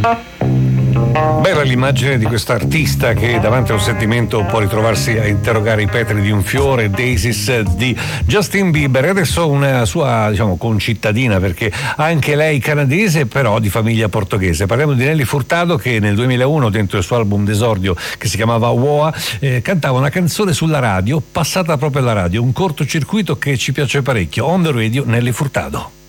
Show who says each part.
Speaker 1: Bella l'immagine di questo artista che davanti a un sentimento può ritrovarsi a interrogare i petali di un fiore, Daisies di Justin Bieber. E adesso una sua, diciamo, concittadina, perché anche lei canadese però di famiglia portoghese. Parliamo di Nelly Furtado, che nel 2001 dentro il suo album d'esordio che si chiamava Woa cantava una canzone sulla radio, passata proprio alla radio, un cortocircuito che ci piace parecchio. On the Radio, Nelly Furtado.